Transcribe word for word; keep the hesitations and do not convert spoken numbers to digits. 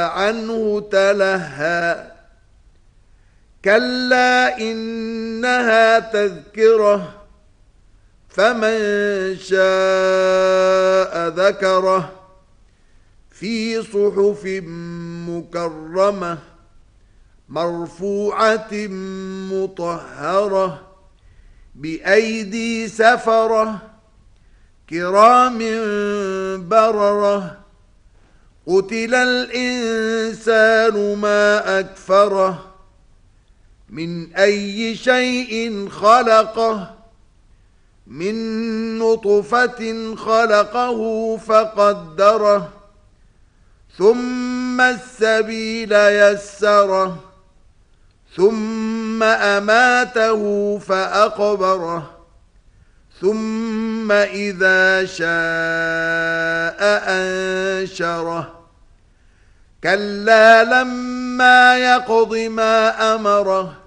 عنه تلهى كلا إنها تذكرة فمن شاء ذكره في صحف مكرمة مرفوعة مطهرة بأيدي سفرة كرام بررة قتل الإنسان ما أكفره من أي شيء خلقه من نطفة خلقه فقدره ثم السبيل يسره ثم أماته فأقبره ثم إذا شاء أنشره كلا لما يقض ما أمره